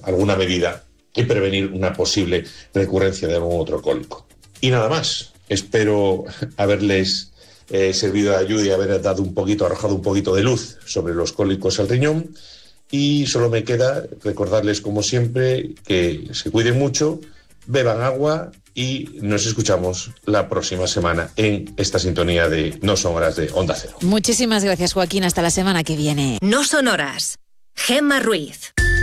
alguna medida y prevenir una posible recurrencia de algún otro cólico. Y nada más. Espero haberles servido de ayuda y haber arrojado un poquito de luz sobre los cólicos al riñón. Y solo me queda recordarles, como siempre, que se cuiden mucho, beban agua y nos escuchamos la próxima semana en esta sintonía de No Son Horas de Onda Cero. Muchísimas gracias, Joaquín. Hasta la semana que viene. No Son Horas. Gemma Ruiz.